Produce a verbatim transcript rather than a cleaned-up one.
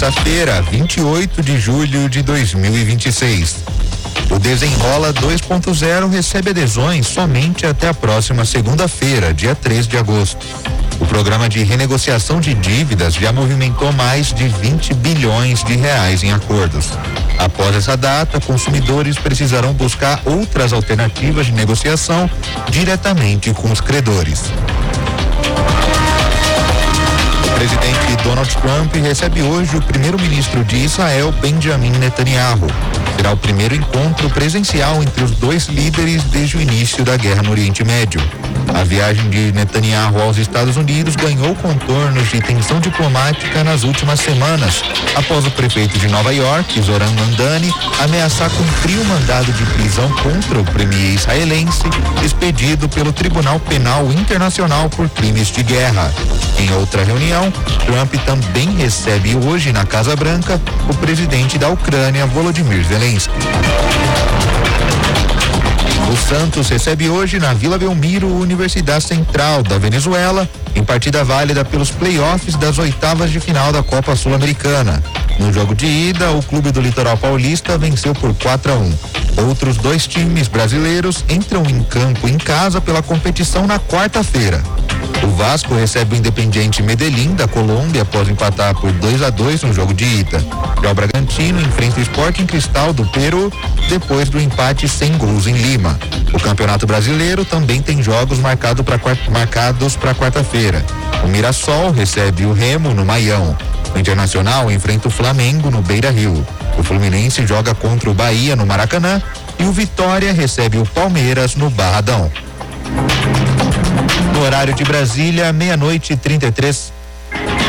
terça-feira, vinte e oito de julho de dois mil e vinte e seis. O Desenrola dois ponto zero recebe adesões somente até a próxima segunda-feira, dia três de agosto. O programa de renegociação de dívidas já movimentou mais de vinte bilhões de reais em acordos. Após essa data, consumidores precisarão buscar outras alternativas de negociação diretamente com os credores. O presidente Donald Trump recebe hoje o primeiro-ministro de Israel, Benjamin Netanyahu. Será o primeiro encontro presencial entre os dois líderes desde o início da guerra no Oriente Médio. A viagem de Netanyahu aos Estados Unidos ganhou contornos de tensão diplomática nas últimas semanas, após o prefeito de Nova York, Zoran Mandani, ameaçar cumprir o mandado de prisão contra o premier israelense, expedido pelo Tribunal Penal Internacional por crimes de guerra. Em outra reunião, Trump também recebe hoje na Casa Branca o presidente da Ucrânia, Volodymyr Zelensky. O Santos recebe hoje na Vila Belmiro a Universidade Central da Venezuela, em partida válida pelos playoffs das oitavas de final da Copa Sul-Americana. No jogo de ida, o clube do Litoral Paulista venceu por quatro a um. Outros dois times brasileiros entram em campo em casa pela competição na quarta-feira. O Vasco recebe o Independiente Medellín da Colômbia após empatar por dois a dois no jogo de ida. Já o Bragantino enfrenta o Sporting Cristal do Peru depois do empate sem gols em Lima. O Campeonato Brasileiro também tem jogos marcado pra, marcados para quarta-feira. O Mirassol recebe o Remo no Maião. O Internacional enfrenta o Flamengo no Beira-Rio. O Fluminense joga contra o Bahia no Maracanã e o Vitória recebe o Palmeiras no Barradão. No horário de Brasília, meia-noite e trinta e três.